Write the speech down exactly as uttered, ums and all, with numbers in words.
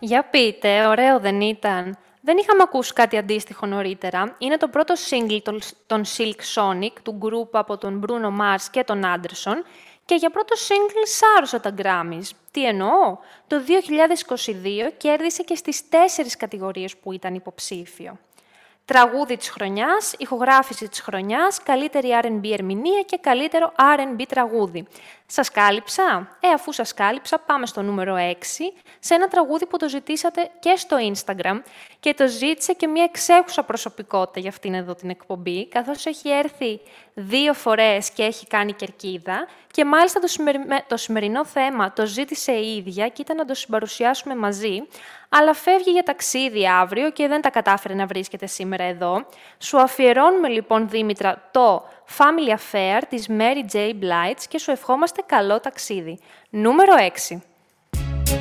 Για πείτε, ωραίο δεν ήταν? Δεν είχαμε ακούσει κάτι αντίστοιχο νωρίτερα. Είναι το πρώτο single των- των Silk Sonic, του group από τον Bruno Mars και τον Anderson, και για πρώτο single σάρωσα τα Grammys. Τι εννοώ? Το δύο χιλιάδες είκοσι δύο κέρδισε και στις τέσσερις κατηγορίες που ήταν υποψήφιο. Τραγούδι της χρονιάς, ηχογράφηση της χρονιάς, καλύτερη αρ εντ μπι ερμηνεία και καλύτερο αρ εντ μπι τραγούδι. Σας κάλυψα? Ε, αφού σας κάλυψα, πάμε στο νούμερο έξι, σε ένα τραγούδι που το ζητήσατε και στο Instagram και το ζήτησε και μια εξέχουσα προσωπικότητα για αυτήν εδώ την εκπομπή, καθώς έχει έρθει δύο φορές και έχει κάνει κερκίδα και μάλιστα το, σημερι- το σημερινό θέμα το ζήτησε η ίδια και ήταν να το συμπαρουσιάσουμε μαζί, αλλά φεύγει για ταξίδι αύριο και δεν τα κατάφερε να βρίσκεται σήμερα εδώ. Σου αφιερώνουμε λοιπόν, Δήμητρα, το Family Affair της Mary J. Blige και σου ευχόμαστε καλό ταξίδι. Νούμερο έξι.